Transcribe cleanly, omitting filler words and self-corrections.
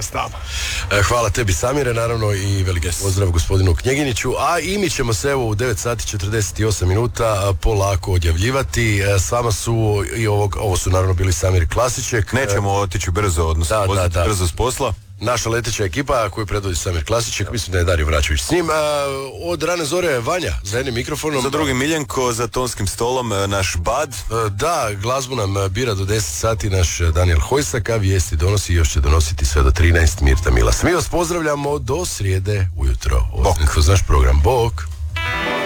svaka stava. Hvala tebi Samire, naravno i veliki pozdrav gospodinu Knjeginiću, a i mi ćemo se evo u 9 sati 48 minuta polako odjavljivati. S vama su i ovo su naravno bili Samir Klasićek. Nećemo otići brzo, odnosno brzo s posla. Naša leteća ekipa koju predvodi Samir Klasićek, mislim da je Dario Vračević s njim. Od rane zore je Vanja za jednim mikrofonom. Za drugim Miljenko, za tonskim stolom naš Bad. Da, glazbu nam bira do 10 sati naš Daniel Hojsak, a vijesti donosi i još će donositi sve do 13 Mirta Milas. Mi vas pozdravljamo do srijede ujutro. Ostanite uz naš program. Bok!